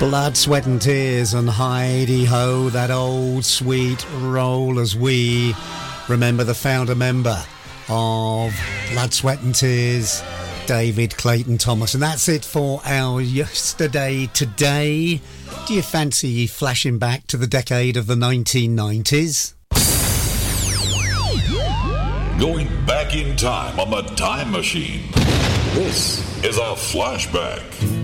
Blood, Sweat and Tears and Heidi-Ho, that old sweet roll as we remember the founder member of Blood, Sweat and Tears, David Clayton Thomas. And that's it for our Yesterday Today. Do you fancy flashing back to the decade of the 1990s? Going back in time on the time machine. This is a flashback.